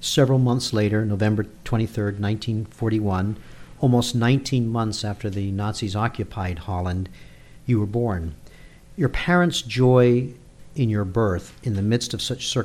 Several months later, November 23rd, 1941, almost 19 months after the Nazis occupied Holland, you were born. Your parents' joy in your birth, in the midst of such